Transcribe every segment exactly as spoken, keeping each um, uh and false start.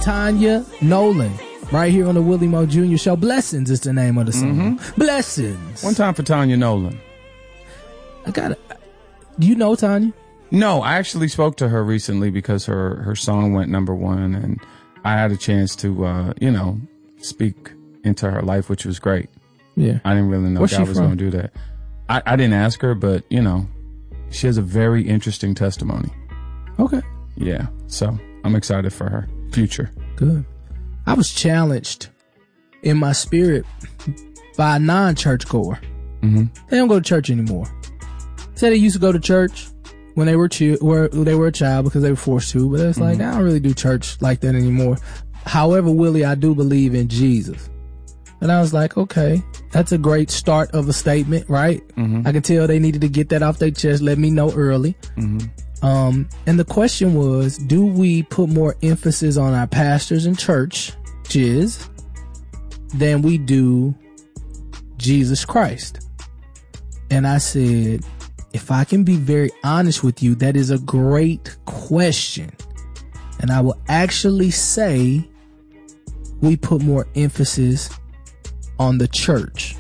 Tanya Nolan, right here on the Willie Mo Junior Show. Blessings is the name of the song. Mm-hmm. Blessings. One time for Tanya Nolan. I got it. Do you know Tanya? No, I actually spoke to her recently because her, her song went number one, and I had a chance to, uh, you know, speak into her life, which was great. Yeah. I didn't really know Where's God was going to do that. I, I didn't ask her, but, you know, she has a very interesting testimony. Okay. Yeah. So I'm excited for her future. Good. I was challenged in my spirit by a non-church goer. Mm-hmm. They don't go to church anymore. Said they used to go to church when they were chi- where they were a child because they were forced to, but it's like, mm-hmm. I don't really do church like that anymore. However, Willie, I do believe in Jesus. And I was like, okay, that's a great start of a statement, right? Mm-hmm. I can tell they needed to get that off their chest, let me know early. Mm-hmm. Um, and the question was, do we put more emphasis on our pastors and churches than we do Jesus Christ? And I said, if I can be very honest with you, that is a great question. And I will actually say we put more emphasis on the church.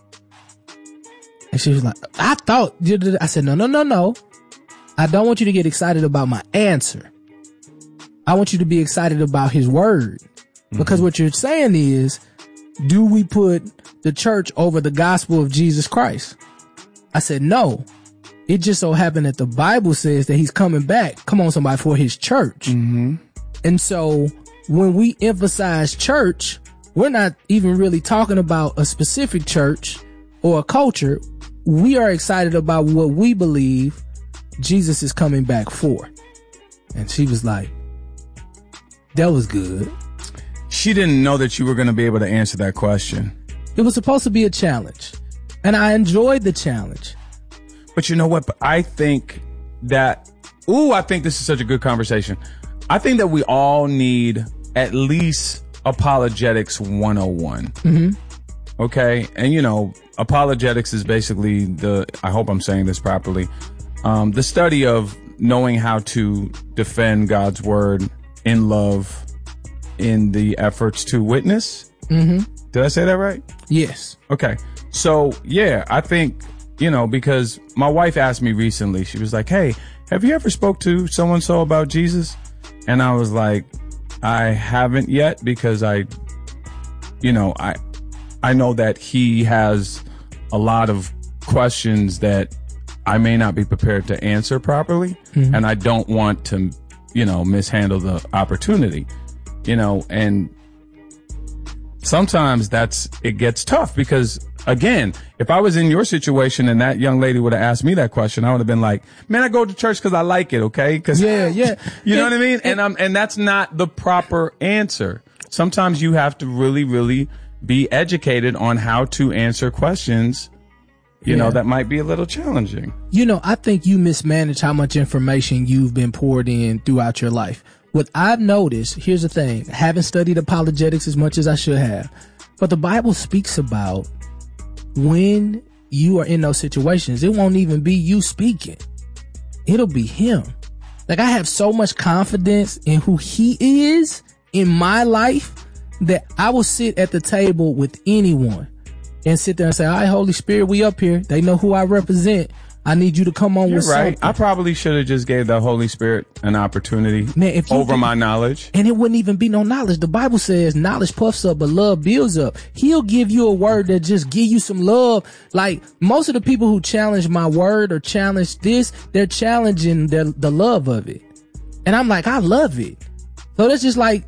And she was like, I thought, I said, no, no, no, no. I don't want you to get excited about my answer. I want you to be excited about his word. Mm-hmm. Because what you're saying is, do we put the church over the gospel of Jesus Christ? I said, no. It just so happened that the Bible says that he's coming back. Come on, somebody, for his church. Mm-hmm. And so when we emphasize church, we're not even really talking about a specific church or a culture. We are excited about what we believe Jesus is coming back for. And she was like, that was good. She didn't know that you were going to be able to answer that question. It was supposed to be a challenge. And I enjoyed the challenge. But you know what? I think that, ooh, I think this is such a good conversation. I think that we all need at least apologetics one oh one. Mm-hmm. Okay. And you know, apologetics is basically the, I hope I'm saying this properly, um, the study of knowing how to defend God's word in love in the efforts to witness. Mm-hmm. Did I say that right? Yes. Okay. So yeah, I think, you know, because my wife asked me recently, she was like, hey, have you ever spoke to so-and-so about Jesus? And I was like, I haven't yet, because I, you know, I, I know that he has a lot of questions that I may not be prepared to answer properly. Mm-hmm. And I don't want to, you know, mishandle the opportunity, you know, and sometimes that's, it gets tough because, again, if I was in your situation and that young lady would have asked me that question, I would have been like, man, I go to church because I like it. Okay. Cause yeah, yeah. you know what I mean? And I'm, and that's not the proper answer. Sometimes you have to really, really be educated on how to answer questions, you yeah. know, that might be a little challenging. You know, I think you mismanage how much information you've been poured in throughout your life. What I've noticed, here's the thing, I haven't studied apologetics as much as I should have, but the Bible speaks about when you are in those situations, it won't even be you speaking. It'll be him. Like, I have so much confidence in who he is in my life that I will sit at the table with anyone and sit there and say, all right, Holy Spirit, we up here. They know who I represent. I need you to come on You're with right. something. I probably should have just gave the Holy Spirit an opportunity Man, if you over do, my knowledge. And it wouldn't even be no knowledge. The Bible says knowledge puffs up, but love builds up. He'll give you a word that just give you some love. Like, most of the people who challenge my word or challenge this, they're challenging the, the love of it. And I'm like, I love it. So that's just like,